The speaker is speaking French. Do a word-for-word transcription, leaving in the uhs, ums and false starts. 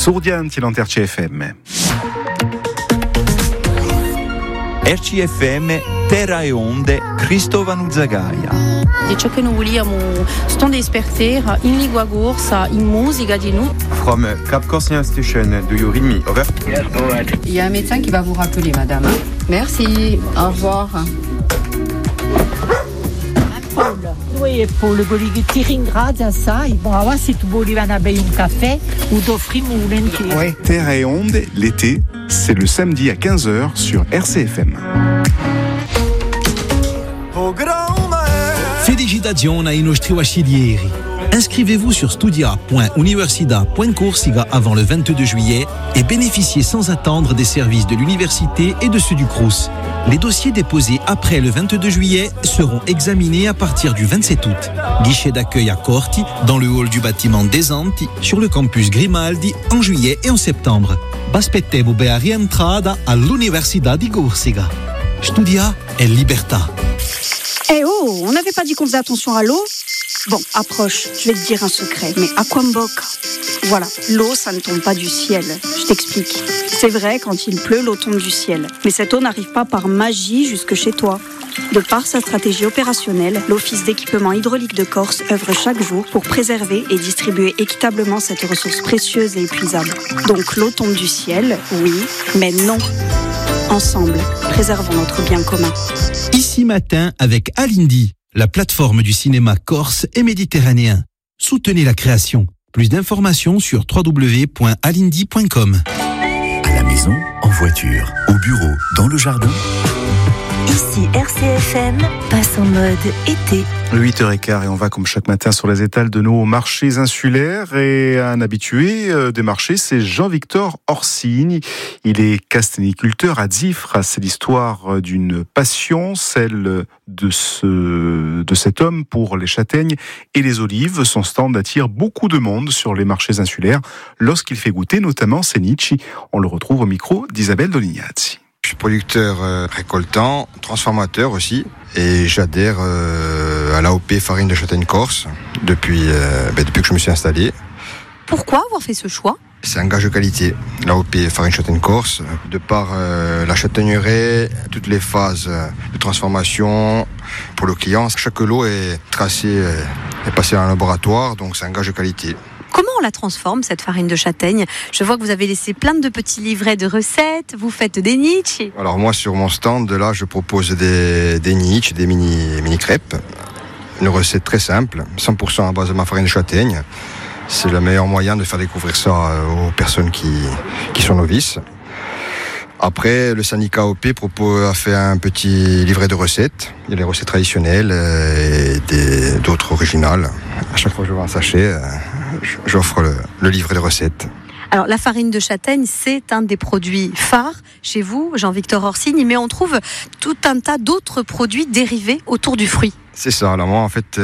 Sordianti l'Anter C F M. R C F M, Terra e Onde, Cristovano Zagaia. E ciò che noi vogliamo stare esperti in lingua corsa, in musica di noi. From Cap Corsian Station, do you read me? Over. Yes, go ahead. Il y a un médecin qui va vous rappeler, madame. Merci, au revoir. Noi Paul Golighi ti ringrazia, sai, brava, se tu volevi andare a bere un caffè, o t'offriamo volentieri. Ouais, Terre et Onde, l'été, c'est le samedi à quinze heures sur R C F M. Felicitazioni ai nostri bachelieri. Inscrivez-vous sur studia point universidad point corsica avant le vingt-deux juillet et bénéficiez sans attendre des services de l'université et de ceux du Crous. Les dossiers déposés après le vingt-deux juillet seront examinés à partir du vingt-sept août. Guichet d'accueil à Corti, dans le hall du bâtiment des Anti, sur le campus Grimaldi, en juillet et en septembre. Baspettevo a rientrada all'Università di Corsica. Studia è libertà. Eh oh, on n'avait pas dit qu'on faisait attention à l'eau ? Bon, approche, je vais te dire un secret, mais aquamboca. Voilà, l'eau, ça ne tombe pas du ciel. Je t'explique. C'est vrai, quand il pleut, l'eau tombe du ciel. Mais cette eau n'arrive pas par magie jusque chez toi. De par sa stratégie opérationnelle, l'Office d'équipement hydraulique de Corse œuvre chaque jour pour préserver et distribuer équitablement cette ressource précieuse et épuisable. Donc l'eau tombe du ciel, oui, mais non. Ensemble, préservons notre bien commun. Ici matin avec Alindi, la plateforme du cinéma corse et méditerranéen. Soutenez la création. Plus d'informations sur w w w point alindi point com. À la maison, en voiture, au bureau, dans le jardin. Ici R C F M, passe en mode été. huit heures quinze et on va comme chaque matin sur les étals de nos marchés insulaires et un habitué des marchés, c'est Jean-Victor Orsini. Il est castanéiculteur à Zifra. C'est l'histoire d'une passion, celle de, ce, de cet homme pour les châtaignes et les olives. Son stand attire beaucoup de monde sur les marchés insulaires lorsqu'il fait goûter notamment ses nichi. On le retrouve au micro d'Isabelle Dolignazzi. Je suis producteur euh, récoltant, transformateur aussi, et j'adhère euh, à l'A O P Farine de Châtaigne Corse depuis, euh, ben, depuis que je me suis installé. Pourquoi avoir fait ce choix ? C'est un gage de qualité, l'A O P Farine Châtaigne Corse, de par euh, la châtaigneraie, toutes les phases de transformation pour le client. Chaque lot est tracé, euh, est passé dans un laboratoire, donc c'est un gage de qualité. Comment on la transforme, cette farine de châtaigne ? Je vois que vous avez laissé plein de petits livrets de recettes, vous faites des niches. Alors moi, sur mon stand, là, je propose des, des niches, des mini, mini crêpes. Une recette très simple, cent pour cent à base de ma farine de châtaigne. C'est le meilleur moyen de faire découvrir ça aux personnes qui, qui sont novices. Après, le syndicat A O P propose, a fait un petit livret de recettes. Il y a les recettes traditionnelles et des, d'autres originales. À chaque fois que je vends un sachet, j'offre le, le livret de recettes. Alors, la farine de châtaigne, c'est un des produits phares chez vous, Jean-Victor Orsini, mais on trouve tout un tas d'autres produits dérivés autour du fruit. C'est ça. Alors moi, en fait,